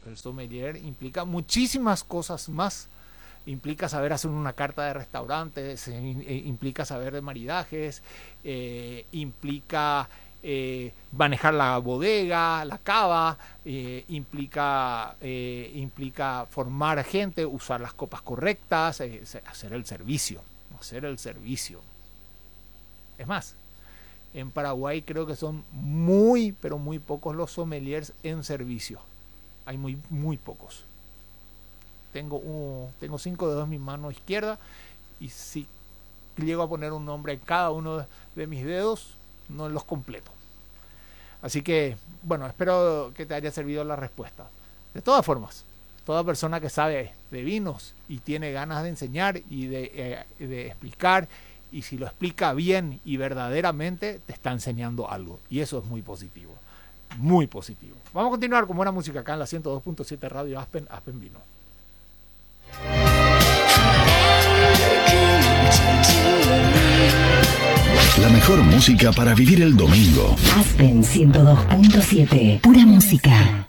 El sommelier implica muchísimas cosas más. Implica saber hacer una carta de restaurantes, implica saber de maridajes, implica manejar la bodega, la cava, implica formar gente, usar las copas correctas, hacer el servicio. Es más, en Paraguay creo que son muy, pero muy pocos los sommeliers en servicio. Hay muy, muy pocos. Tengo 5 dedos en mi mano izquierda y si llego a poner un nombre en cada uno de mis dedos, no los completo. Así que, bueno, espero que te haya servido la respuesta. De todas formas, toda persona que sabe de vinos y tiene ganas de enseñar y de explicar, y si lo explica bien y verdaderamente, te está enseñando algo. Y eso es muy positivo. Muy positivo. Vamos a continuar con buena música acá en la 102.7 Radio Aspen Vino. La mejor música para vivir el domingo. Aspen 102.7. Pura música.